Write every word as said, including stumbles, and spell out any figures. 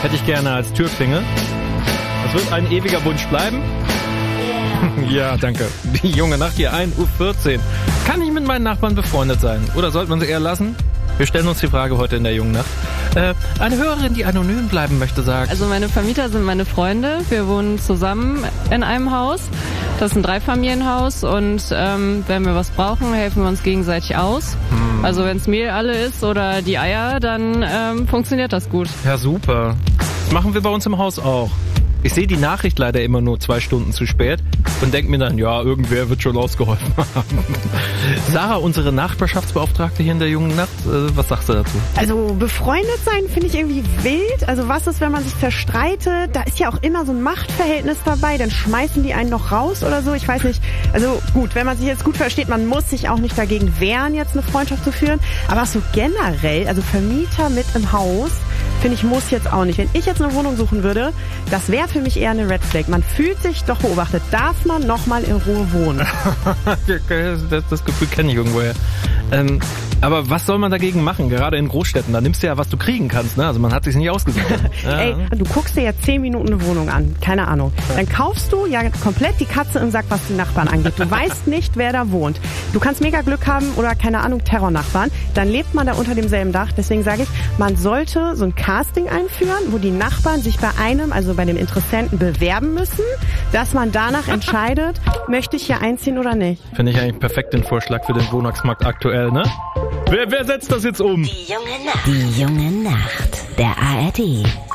Hätte ich gerne als Türklinge. Das wird ein ewiger Wunsch bleiben. Ja, danke. Die junge Nacht hier, ein Uhr vierzehn. Kann ich mit meinen Nachbarn befreundet sein? Oder sollte man sie eher lassen? Wir stellen uns die Frage heute in der jungen Nacht. Äh, eine Hörerin, die anonym bleiben möchte, sagt... Also meine Vermieter sind meine Freunde. Wir wohnen zusammen in einem Haus. Das ist ein Dreifamilienhaus und ähm, wenn wir was brauchen, helfen wir uns gegenseitig aus. Hm. Also wenn es Mehl alle ist oder die Eier, dann ähm, funktioniert das gut. Ja, super. Das machen wir bei uns im Haus auch. Ich sehe die Nachricht leider immer nur zwei Stunden zu spät und denke mir dann, ja, irgendwer wird schon ausgeholfen haben. Sarah, unsere Nachbarschaftsbeauftragte hier in der jungen Nacht, äh, was sagst du dazu? Also befreundet sein finde ich irgendwie wild. Also was ist, wenn man sich zerstreitet? Da ist ja auch immer so ein Machtverhältnis dabei. Dann schmeißen die einen noch raus oder so. Ich weiß nicht. Also gut, wenn man sich jetzt gut versteht, man muss sich auch nicht dagegen wehren, jetzt eine Freundschaft zu führen. Aber so generell, also Vermieter mit im Haus, finde ich, muss jetzt auch nicht. Wenn ich jetzt eine Wohnung suchen würde, das wäre für mich eher eine Red Flag. Man fühlt sich doch beobachtet. Darf man noch mal in Ruhe wohnen? das, das Gefühl kenne ich irgendwoher. Ähm, aber was soll man dagegen machen? Gerade in Großstädten, da nimmst du ja, was du kriegen kannst. Ne? Also man hat sich nicht ausgesucht. Ja. Ey, du guckst dir ja zehn Minuten eine Wohnung an. Keine Ahnung. Dann kaufst du ja komplett die Katze im Sack, was die Nachbarn angeht. Du weißt nicht, wer da wohnt. Du kannst mega Glück haben oder, keine Ahnung, Terrornachbarn. Dann lebt man da unter demselben Dach. Deswegen sage ich, man sollte so ein Casting einführen, wo die Nachbarn sich bei einem, also bei dem Interessenten, bewerben müssen, dass man danach entscheidet, möchte ich hier einziehen oder nicht. Finde ich eigentlich perfekt den Vorschlag für den Wohnungsmarkt aktuell, ne? Wer, wer setzt das jetzt um? Die junge Nacht. Die junge Nacht. Der A R D